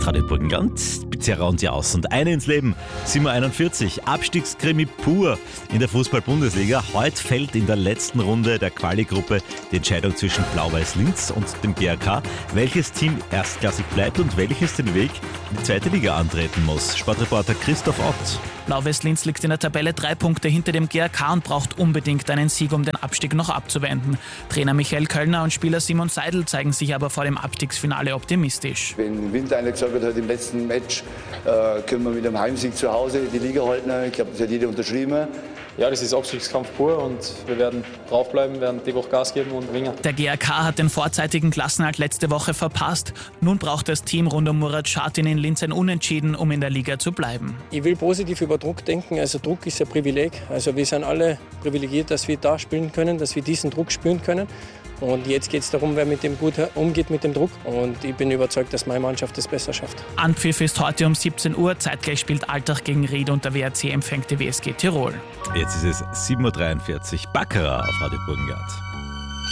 Radio Burgenland, Pizzeria und die Aus und eine ins Leben, 7.41 Uhr, Abstiegskrimi pur in der Fußball-Bundesliga. Heute fällt in der letzten Runde der Quali-Gruppe die Entscheidung zwischen Blau-Weiß Linz und dem GAK, welches Team erstklassig bleibt und welches den Weg in die zweite Liga antreten muss. Sportreporter Christoph Ott. Blau-Weiß Linz liegt in der Tabelle 3 Punkte hinter dem GAK und braucht unbedingt einen Sieg, um den Abstieg noch abzuwenden. Trainer Michael Kölner und Spieler Simon Seidel zeigen sich aber vor dem Abstiegsfinale optimistisch. Wenn Winter einer gesagt hat, im letzten Match können wir mit einem Heimsieg zu Hause die Liga halten, ich glaube, das hat jeder unterschrieben. Ja, das ist Abstiegskampf pur und wir werden draufbleiben, werden die Woche Gas geben und ringen. Der GAK hat den vorzeitigen Klassenerhalt letzte Woche verpasst. Nun braucht das Team rund um Murat Şahin in Linz ein Unentschieden, um in der Liga zu bleiben. Ich will positiv über Druck denken. Also Druck ist ein Privileg. Also wir sind alle privilegiert, dass wir da spielen können, dass wir diesen Druck spüren können. Und jetzt geht es darum, wer mit dem gut umgeht, mit dem Druck. Und ich bin überzeugt, dass meine Mannschaft es besser schafft. Anpfiff ist heute um 17 Uhr. Zeitgleich spielt Altach gegen Ried und der WRC empfängt die WSG Tirol. Jetzt ist es 7.43 Uhr, Baccarat auf Radio Burgenland.